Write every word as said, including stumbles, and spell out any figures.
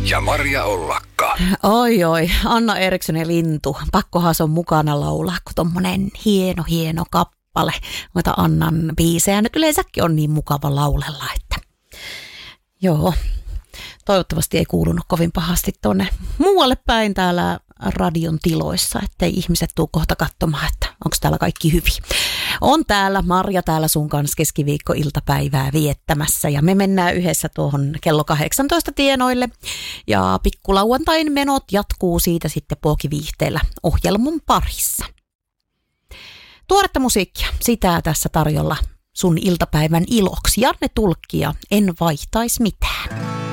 ja Maria Ollakka. Oi oi, Anna Erikssonin Lintu. Pakkohan se on mukana laulaa, kun tommonen hieno hieno kappale. Noita Annan biisejä nyt yleensäkin on niin mukava laulella, että joo. Toivottavasti ei kuulunut kovin pahasti tuonne muualle päin täällä radion tiloissa, ettei ihmiset tule kohta katsomaan, että onko täällä kaikki hyvin. On täällä Marja täällä sun kanssa keskiviikko-iltapäivää viettämässä ja me mennään yhdessä tuohon kello kahdeksantoista tienoille ja pikkulauantain menot jatkuu siitä sitten puokiviihteellä ohjelman parissa. Tuoretta musiikkia, sitä tässä tarjolla sun iltapäivän iloksi. Janne Tulkki ja En vaihtais mitään.